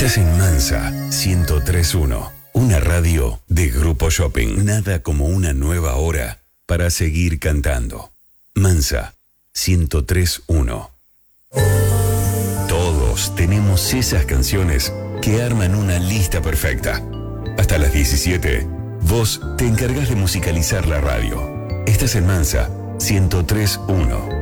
Estás en Mansa 103.1, una radio de Grupo Shopping. Nada como una nueva hora para seguir cantando. Mansa 103.1. Todos tenemos esas canciones que arman una lista perfecta. Hasta las 17, vos te encargas de musicalizar la radio. Estás en Mansa 103.1.